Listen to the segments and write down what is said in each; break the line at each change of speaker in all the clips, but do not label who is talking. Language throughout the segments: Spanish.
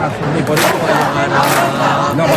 Y por eso va a llegar no,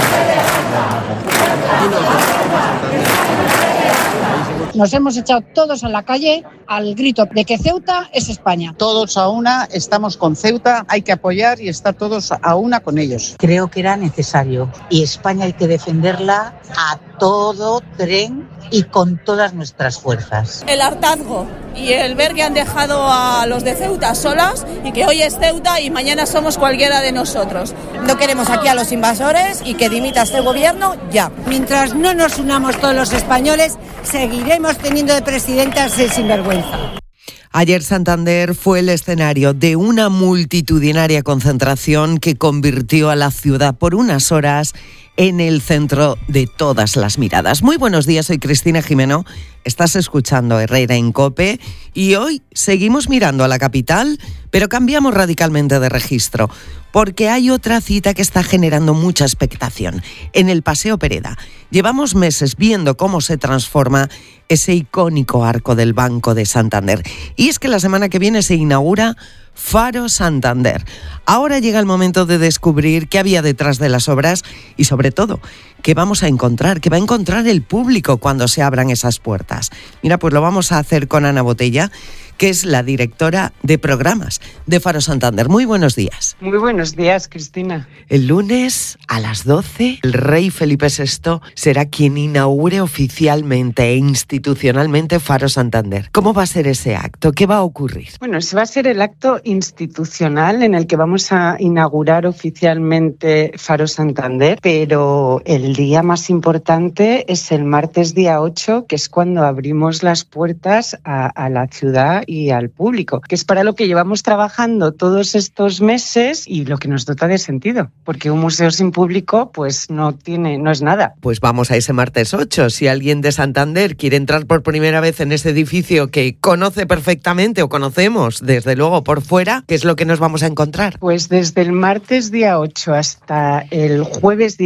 Nos hemos echado todos a la calle al grito de que Ceuta es España.
Todos a una, estamos con Ceuta, hay que apoyar y estar todos a una con ellos.
Creo que era necesario y España hay que defenderla a todo tren y con todas nuestras fuerzas.
El hartazgo y el ver que han dejado a los de Ceuta solas y que hoy es Ceuta y mañana somos cualquiera de nosotros.
No queremos aquí a los invasores y que dimita este gobierno ya.
Mientras no nos unamos todos los españoles, seguiremos teniendo de presidente a ese sinvergüenza.
Ayer Santander fue el escenario de una multitudinaria concentración que convirtió a la ciudad por unas horas en el centro de todas las miradas. Muy buenos días, soy Cristina Jimeno, estás escuchando Herrera en COPE y hoy seguimos mirando a la capital, pero cambiamos radicalmente de registro, porque hay otra cita que está generando mucha expectación, en el Paseo Pereda. Llevamos meses viendo cómo se transforma ese icónico arco del Banco de Santander. Y es que la semana que viene se inaugura Faro Santander. Ahora llega el momento de descubrir qué había detrás de las obras y, sobre todo, qué vamos a encontrar, qué va a encontrar el público cuando se abran esas puertas. Mira, pues lo vamos a hacer con Ana Botella, que es la directora de programas de Faro Santander. Muy buenos días.
Muy buenos días, Cristina.
El lunes a las 12, el rey Felipe VI será quien inaugure oficialmente e institucionalmente Faro Santander. ¿Cómo va a ser ese acto? ¿Qué va a ocurrir?
Bueno, ese va a ser el acto institucional en el que vamos a inaugurar oficialmente Faro Santander, pero el día más importante es el martes día 8, que es cuando abrimos las puertas a la ciudad y al público, que es para lo que llevamos trabajando todos estos meses y lo que nos dota de sentido, porque un museo sin público pues no es nada.
Pues vamos a ese martes 8. Si alguien de Santander quiere entrar por primera vez en ese edificio que conoce perfectamente o conocemos desde luego por fuera, ¿qué es lo que nos vamos a encontrar?
Pues desde el martes día 8 hasta el jueves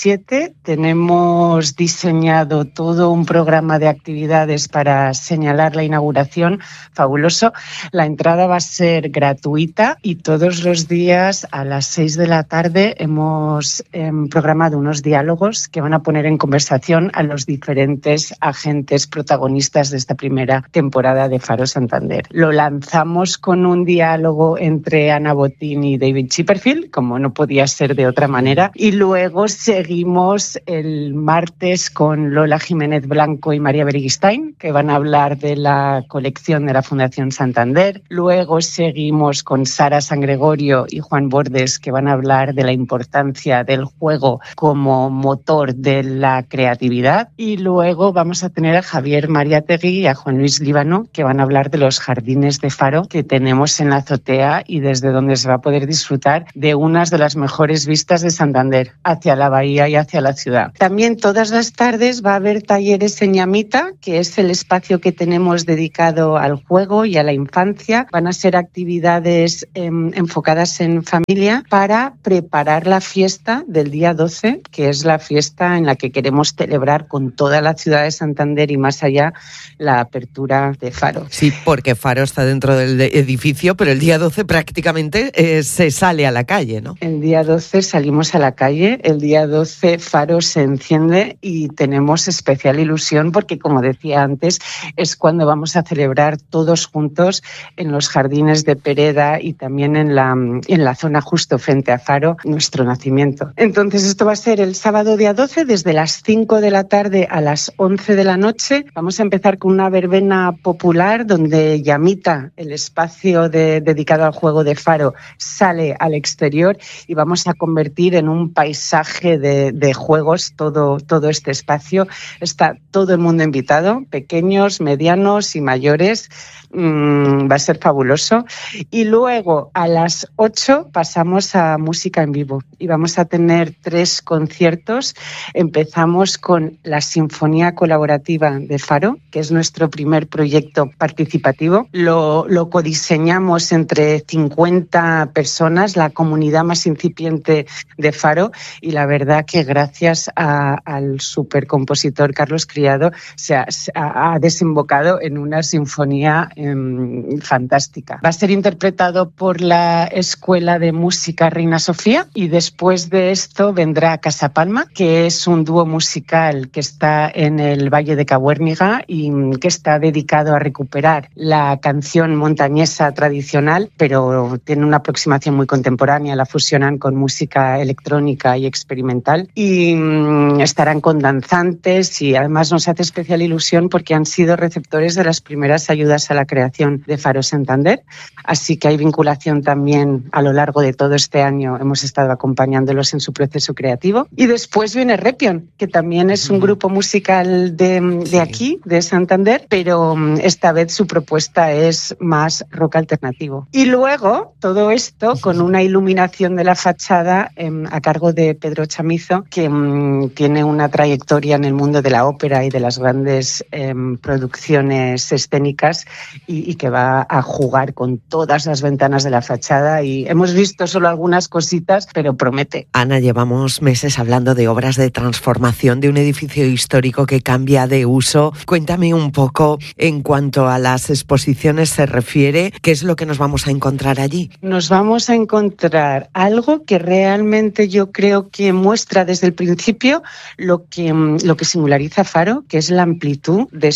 17 tenemos diseñado todo un programa de actividades para señalar la inauguración fabuloso. La entrada va a ser gratuita y todos los días a las 6 de la tarde hemos programado unos diálogos que van a poner en conversación a los diferentes agentes protagonistas de esta primera temporada de Faro Santander. Lo lanzamos con un diálogo entre Ana Botín y David Chipperfield, como no podía ser de otra manera, y luego seguimos el martes con Lola Jiménez Blanco y María Beriguistain, que van a hablar de la colección de la Fundación Santander. Luego seguimos con Sara San Gregorio y Juan Bordes, que van a hablar de la importancia del juego como motor de la creatividad. Y luego vamos a tener a Javier Mariátegui y a Juan Luis Líbano, que van a hablar de los jardines de Faro que tenemos en la azotea y desde donde se va a poder disfrutar de unas de las mejores vistas de Santander, hacia la bahía y hacia la ciudad. También todas las tardes va a haber talleres en Ñamita, que es el espacio que tenemos dedicado al juego y a la infancia. Van a ser actividades enfocadas en familia para preparar la fiesta del día 12, que es la fiesta en la que queremos celebrar con toda la ciudad de Santander y más allá la apertura de Faro.
Sí, porque Faro está dentro del edificio, pero el día 12 prácticamente se sale a la calle, ¿no?
El día 12 salimos a la calle, el día 12 Faro se enciende y tenemos especial ilusión porque, como decía antes, es cuando vamos a celebrar todos juntos en los jardines de Pereda y también en la zona justo frente a Faro, nuestro nacimiento. Entonces esto va a ser el sábado día 12 desde las 5 de la tarde a las 11 de la noche. Vamos a empezar con una verbena popular donde Ñamita, el espacio dedicado al juego de Faro, sale al exterior y vamos a convertir en un paisaje de juegos todo este espacio. Está todo el mundo invitado, pequeños, medianos y mayores. Va a ser fabuloso. Y luego a las 8 pasamos a música en vivo y vamos a tener 3 conciertos. Empezamos con la Sinfonía Colaborativa de Faro, que es nuestro primer proyecto participativo. Lo codiseñamos entre 50 personas, la comunidad más incipiente de Faro, y la verdad que gracias gracias al supercompositor Carlos Criado, ha desembocado en una sinfonía fantástica. Va a ser interpretado por la Escuela de Música Reina Sofía y después de esto vendrá Casa Palma, que es un dúo musical que está en el Valle de Cabuérniga y que está dedicado a recuperar la canción montañesa tradicional, pero tiene una aproximación muy contemporánea, la fusionan con música electrónica y experimental y estarán con danzantes y además nos hace especial ilusión porque han sido receptores de las primeras ayudas a la creación de Faro Santander, así que hay vinculación también a lo largo de todo este año, hemos estado acompañándolos en su proceso creativo. Y después viene Repion, que también es un grupo musical de aquí, de Santander, pero esta vez su propuesta es más rock alternativo. Y luego todo esto con una iluminación de la fachada a cargo de Pedro Chamizo, que tiene una trayectoria en el mundo de la ópera y de las grandes producciones escénicas y que va a jugar con todas las ventanas de la fachada y hemos visto solo algunas cositas, pero promete.
Ana, llevamos meses hablando de obras de transformación de un edificio histórico que cambia de uso. Cuéntame un poco en cuanto a las exposiciones se refiere, ¿qué es lo que nos vamos a encontrar allí?
Nos vamos a encontrar algo que realmente yo creo que muestra desde el principio lo que singulariza Faro, que es la amplitud de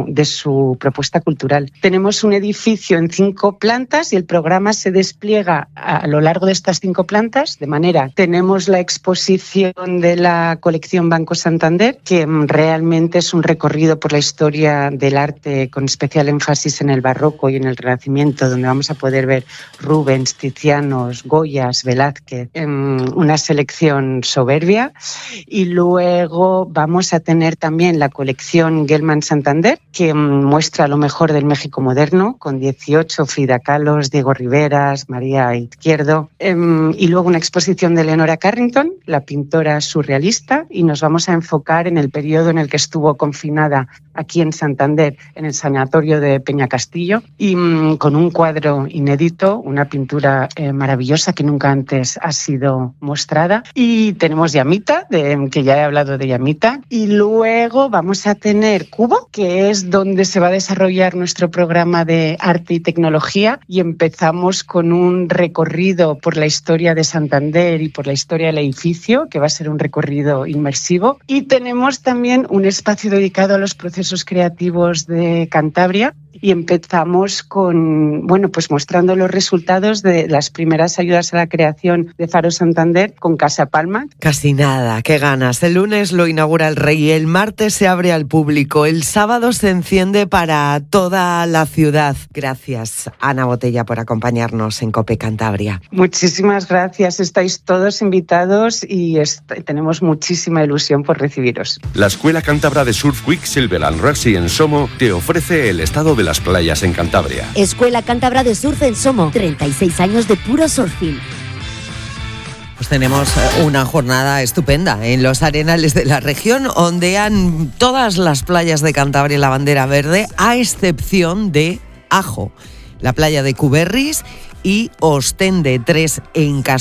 su propuesta cultural. Tenemos un edificio en 5 plantas y el programa se despliega a lo largo de estas 5 plantas, de manera, tenemos la exposición de la colección Banco Santander, que realmente es un recorrido por la historia del arte con especial énfasis en el barroco y en el Renacimiento, donde vamos a poder ver Rubens, Tizianos, Goyas, Velázquez, una selección soberbia. Y luego vamos a tener también la colección Gelman Santander, que muestra lo mejor del México moderno, con 18 Frida Kahlo, Diego Riveras, María Izquierdo, y luego una exposición de Leonora Carrington, la pintora surrealista, y nos vamos a enfocar en el periodo en el que estuvo confinada aquí en Santander, en el sanatorio de Peñacastillo, y con un cuadro inédito, una pintura maravillosa que nunca antes ha sido mostrada. Y tenemos Llamita, que ya he hablado de Llamita, y luego vamos a tener Cubo, que es donde se va a desarrollar nuestro programa de arte y tecnología, y empezamos con un recorrido por la historia de Santander y por la historia del edificio, que va a ser un recorrido inmersivo. Y tenemos también un espacio dedicado a los procesos creativos de Cantabria, y empezamos con, pues mostrando los resultados de las primeras ayudas a la creación de Faro Santander con Casa Palma.
Casi nada, qué ganas. El lunes lo inaugura el Rey, el martes se abre al público, el sábado se enciende para toda la ciudad. Gracias, Ana Botella, por acompañarnos en COPE Cantabria.
Muchísimas gracias, estáis todos invitados y tenemos muchísima ilusión por recibiros.
La Escuela Cántabra de Surf Quicksilver and Rugby en Somo te ofrece el estado de las playas en Cantabria.
Escuela Cántabra de Surf en Somo, 36 años de puro surfing.
Pues tenemos una jornada estupenda en los arenales de la región, ondean todas las playas de Cantabria la bandera verde, a excepción de Ajo, la playa de Cuberris y Ostende 3 en Castilla.